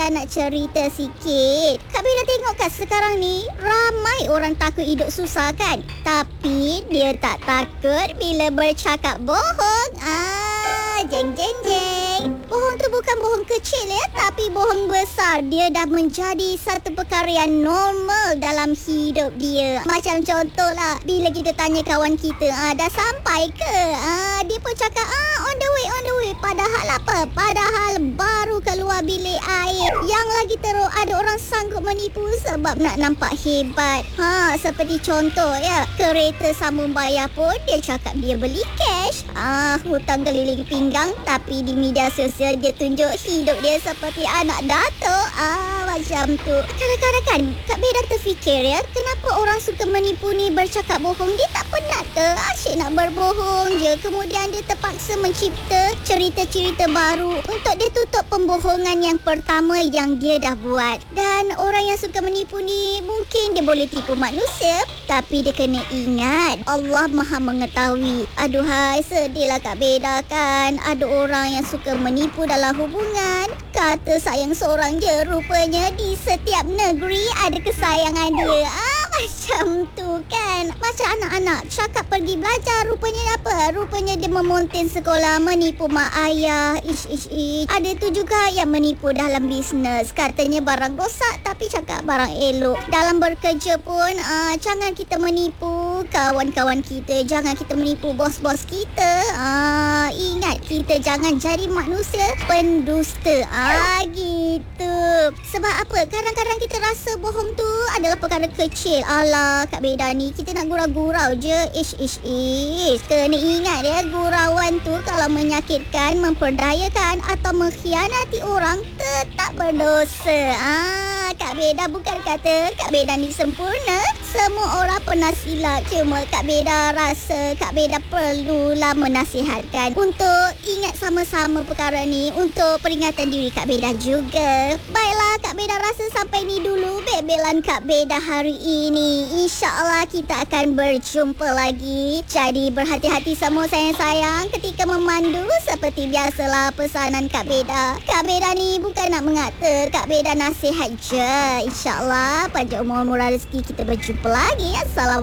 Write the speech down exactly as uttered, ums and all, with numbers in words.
Nak cerita sikit. Kak Bella tengok kat sekarang ni ramai orang takut hidup susah kan? Tapi dia tak takut bila bercakap bohong. Ah, jeng jeng jeng. Bohong tu bukan bohong kecil ya, tapi bohong besar. Dia dah menjadi satu perkara yang normal dalam hidup dia. Macam contohlah, bila kita tanya kawan kita, ah, dah sampai ke? Ah, dia pun cakap, ah, on the way, on the way. Padahal apa? Padahal baru keluar bilik air. Yang lagi teruk, ada orang sanggup menipu sebab nak nampak hebat. Ha, seperti contoh ya, kereta sambung bayar pun dia cakap dia beli cash. Ah, hutang keliling pinggang, tapi di media sosial dia tunjuk hidup dia seperti anak datuk. Ah, macam tu. Kadang-kadang kan Kak Bella terfikir ya, kenapa orang suka menipu ni bercakap bohong? Dia tak penat ke? Asyik nak berbohong je. Kemudian dia terpaksa mencipta cerita-cerita baru untuk dia tutup pembohongan yang pertama yang dia dah buat. Dan orang yang suka menipu ni mungkin dia boleh tipu manusia, tapi dia kena ingat Allah Maha mengetahui. Aduhai, sedihlah Kak Bella kan. Ada orang yang suka menipu dalam hubungan. Kata sayang seorang je, rupanya di setiap negeri ada kesayangan dia. Ah, macam tu kan. Macam anak-anak cakap pergi belajar, rupanya apa? Rupanya dia memonten sekolah, menipu mak ayah. Ish ish ish. Ada tu juga yang menipu dalam bisnes. Katanya barang rosak tapi cakap barang elok. Dalam bekerja pun uh, jangan kita menipu kawan-kawan kita. Jangan kita menipu bos-bos kita. uh, Ingat, kita jangan jadi manusia pendusta. Ah, gitu. Sebab apa? Kadang-kadang kita rasa bohong tu adalah perkara kecil. Alah, Kak Bella ni kita nak gurau-gurau je. Ish ish ish. Kena ingat ya, gurauan tu kalau menyakitkan, memperdayakan atau mengkhianati orang, tetap berdosa. Ah, Kak Bella bukan kata Kak Bella ni sempurna. Semua orang pernah silap. Cuma Kak Bella rasa Kak Bella perlulah menasihatkan untuk ingat sama-sama perkara ni, untuk peringatan diri Kak Bella juga. Baiklah, Kak Bella rasa sampai ni dulu bebelan Kak Bella hari ini. InsyaAllah kita akan berjumpa lagi. Jadi berhati-hati semua sayang-sayang ketika memandu. Seperti biasalah pesanan Kak Bella. Kak Bella ni bukan nak mengata, Kak Bella nasihat je. InsyaAllah pada umur murah rezeki kita berjumpa lagi. Assalamualaikum.